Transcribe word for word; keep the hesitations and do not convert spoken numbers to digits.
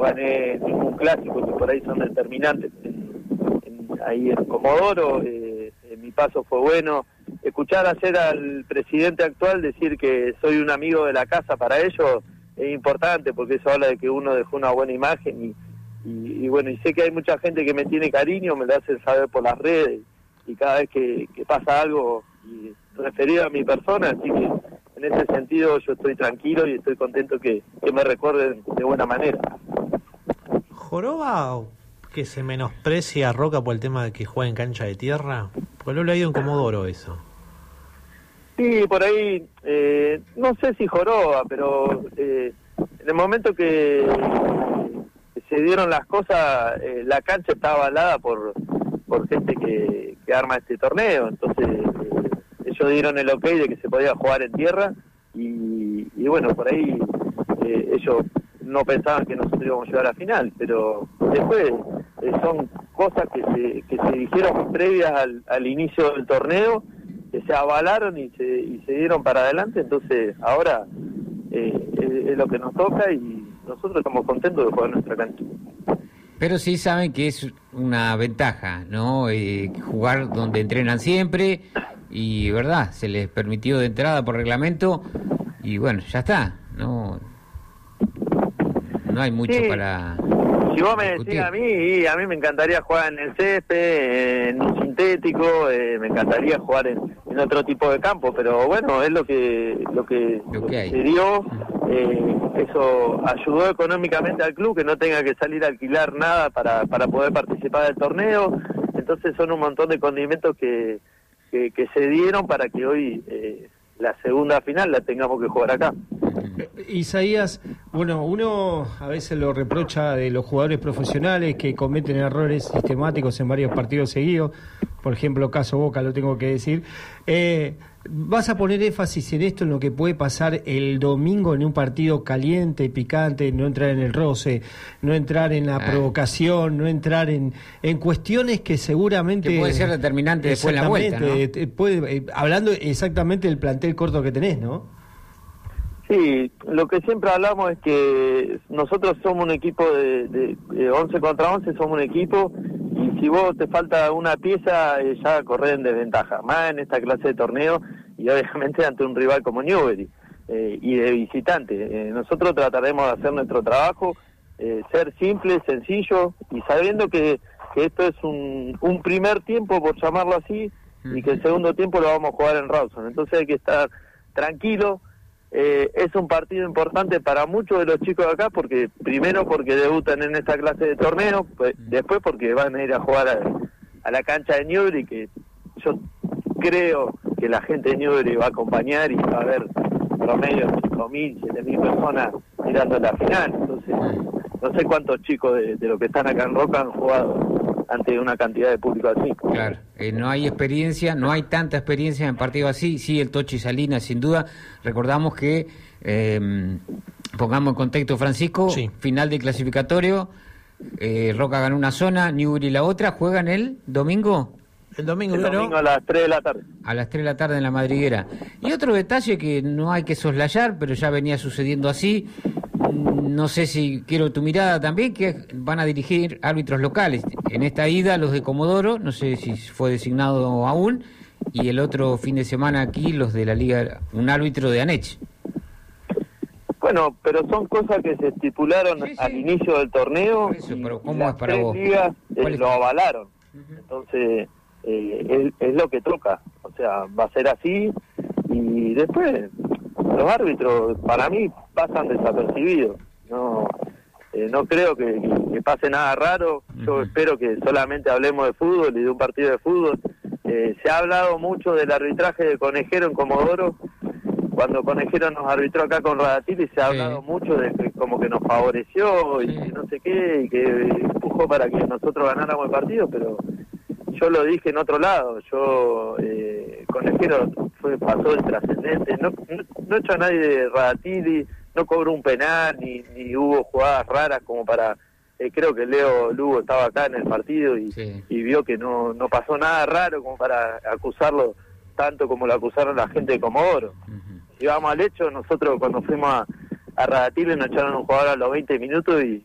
gané ningún clásico que por ahí son determinantes en, en, ahí en Comodoro. Eh, eh, mi paso fue bueno. Escuchar ayer al presidente actual decir que soy un amigo de la casa para ellos es importante, porque eso habla de que uno dejó una buena imagen y, y, y bueno, y sé que hay mucha gente que me tiene cariño, me lo hacen saber por las redes y cada vez que, que pasa algo y referido a mi persona, así que en ese sentido yo estoy tranquilo y estoy contento que, que me recuerden de buena manera. ¿Joroba que se menosprecia a Roca por el tema de que juega en cancha de tierra? Porque lo he leído en Comodoro eso. Sí, por ahí, eh, no sé si joroba, pero eh, en el momento que, que se dieron las cosas, eh, la cancha estaba avalada por, por gente que, que arma este torneo, entonces eh, ellos dieron el ok de que se podía jugar en tierra y, y bueno, por ahí eh, ellos no pensaban que nosotros íbamos a llegar a la final, pero después eh, son cosas que se, que se dijeron previas al, al inicio del torneo, que se avalaron y se, y se dieron para adelante, entonces ahora eh, es, es lo que nos toca y nosotros estamos contentos de jugar en nuestra cancha. Pero sí saben que es una ventaja, ¿no? Eh, jugar donde entrenan siempre y, ¿verdad? Se les permitió de entrada por reglamento y bueno, ya está, no, no hay mucho sí. para... Si vos me decís a mí, a mí me encantaría jugar en el césped, en un sintético, eh, me encantaría jugar en, en otro tipo de campo, pero bueno, es lo que lo que, lo que hay. se dio, eh, eso ayudó económicamente al club, que no tenga que salir a alquilar nada para, para poder participar del torneo, entonces son un montón de condimentos que, que, que se dieron para que hoy eh, la segunda final la tengamos que jugar acá. Isaías, bueno, uno a veces lo reprocha de los jugadores profesionales que cometen errores sistemáticos en varios partidos seguidos, por ejemplo, caso Boca, lo tengo que decir. Eh, ¿Vas a poner énfasis en esto, en lo que puede pasar el domingo en un partido caliente, picante, no entrar en el roce, no entrar en la ah. provocación, no entrar en, en cuestiones que seguramente... Que puede ser determinante después en la vuelta, ¿no? Eh, puede, eh, hablando exactamente del plantel corto que tenés, ¿no? Sí, lo que siempre hablamos es que nosotros somos un equipo de, de, de once contra once, somos un equipo, y si vos te falta una pieza, eh, ya corres en desventaja, más en esta clase de torneo, y obviamente ante un rival como Newbery, eh, y de visitante. Eh, nosotros trataremos de hacer nuestro trabajo, eh, ser simple, sencillo, y sabiendo que, que esto es un, un primer tiempo, por llamarlo así, y que el segundo tiempo lo vamos a jugar en Rawson. Entonces hay que estar tranquilo. Eh, es un partido importante para muchos de los chicos de acá, porque primero porque debutan en esta clase de torneo, pues, después porque van a ir a jugar a, a la cancha de Newbery, que yo creo que la gente de Newbery va a acompañar y va a haber promedio de cinco mil, siete mil personas mirando la final. Entonces, no sé cuántos chicos de, de los que están acá en Roca han jugado ante una cantidad de público así. Claro, eh, no hay experiencia, no hay tanta experiencia en partido así, sí el Tochi Salinas sin duda. Recordamos que, eh, pongamos en contexto, Francisco, sí. Final de clasificatorio, eh, Roca ganó una zona, Newbery la otra, ¿juegan el domingo? El domingo, el claro. domingo a las tres de la tarde. A las tres de la tarde en la Madriguera. Y otro detalle que no hay que soslayar, pero ya venía sucediendo así, no sé si quiero tu mirada también, que van a dirigir árbitros locales. En esta ida los de Comodoro, no sé si fue designado aún, y el otro fin de semana aquí los de la Liga, un árbitro de Anech. Bueno, pero son cosas que se estipularon sí, sí. al inicio del torneo. Por eso, pero ¿cómo y las es para tres vos? ligas eh, es? lo avalaron. Uh-huh. Entonces, eh, es, es lo que toca. O sea, va a ser así. Y después, los árbitros, para mí, pasan desapercibidos. No eh, no creo que, que pase nada raro. Yo uh-huh. espero que solamente hablemos de fútbol y de un partido de fútbol. Eh, se ha hablado mucho del arbitraje de Conejero en Comodoro. Cuando Conejero nos arbitró acá con Radatili, se ha hablado sí. mucho de que como que nos favoreció y sí. que no sé qué, y que empujó para que nosotros ganáramos el partido, pero yo lo dije en otro lado. Yo eh, Conejero fue, pasó el trascendente, no, no, no echó a nadie de Radatili, no cobró un penal, ni, ni hubo jugadas raras como para... Eh, creo que Leo Lugo estaba acá en el partido y, sí. y vio que no, no pasó nada raro como para acusarlo tanto como lo acusaron la gente de Comodoro. Uh-huh. Si vamos al hecho, nosotros cuando fuimos a, a Radatili nos echaron un jugador a los veinte minutos y,